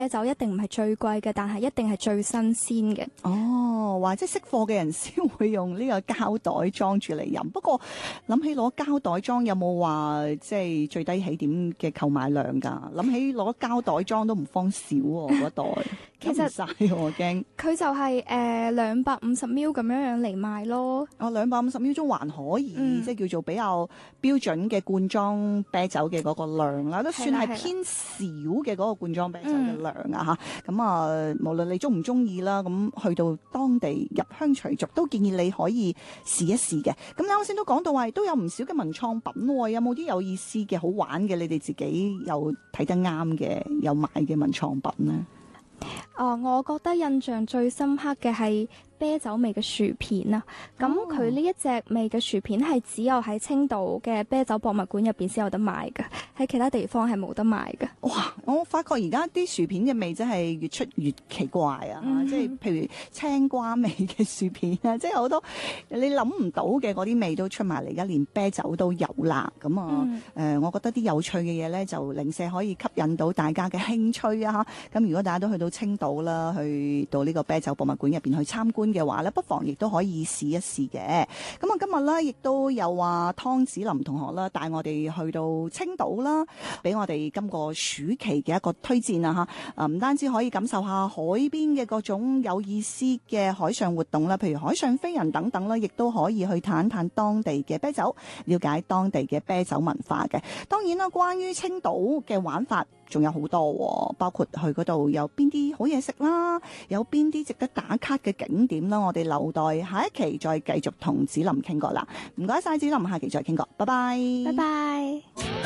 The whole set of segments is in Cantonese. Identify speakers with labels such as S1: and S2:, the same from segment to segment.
S1: 啤酒一定唔係最貴嘅，但係一定係最新鮮嘅。
S2: 哦，或者識貨嘅人先會用呢個膠袋裝住嚟飲。不過諗起攞膠袋裝有冇話即係最低起點嘅購買量㗎？諗起攞膠袋裝都唔方少喎，嗰袋。
S1: 其實
S2: 晒我驚。
S1: 佢就係250ml 咁樣嚟賣咯。
S2: 250ml鐘還可以，即係叫做比較標準嘅罐裝啤酒嘅嗰個量啦，都算係偏少嘅嗰個罐裝啤酒嘅量啊嚇。咁啊，無論你中唔中意啦，咁去到當地入鄉隨俗，都建議你可以試一試嘅。咁你啱先都講到話，都有唔少嘅文創品喎，有冇啲有意思嘅好玩嘅？你哋自己又睇得啱嘅，有買嘅文創品呢？
S1: 我覺得印象最深刻嘅係啤酒味嘅薯片啊！咁佢呢一隻味嘅薯片係只有喺青島嘅啤酒博物館入邊先有得賣嘅，喺其他地方係冇得賣嘅。
S2: 哇！我發覺而家啲薯片嘅味真係越出越奇怪啊！即係譬如青瓜味嘅薯片啊，即係好多你諗唔到嘅嗰啲味都出埋嚟，而家連啤酒都有啦。咁我覺得啲有趣嘅嘢咧，就零舍可以吸引到大家嘅興趣啊！咁如果大家都去到青島啦，去到呢個啤酒博物館入邊去參觀嘅話咧，不妨亦都可以試一試嘅。咁啊，今日咧亦都有話湯子霖同學啦，帶我哋去到青島啦，俾我哋今個暑期嘅一個推薦啊嚇。唔單止可以感受下海邊嘅各種有意思嘅海上活動啦，譬如海上飛人等等啦，亦都可以去探探當地嘅啤酒，了解當地嘅啤酒文化嘅。當然啦，關於青島嘅玩法仲有好多喎，包括去嗰度有邊啲好嘢食啦，有邊啲值得打卡嘅景點啦，我哋留待下一期再繼續同子霖傾過啦。唔該晒子霖，下期再傾過，拜拜。
S1: 拜拜。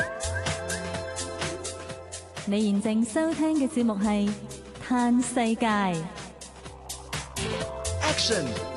S3: 你現正收聽嘅節目係《嘆世界》。
S4: Action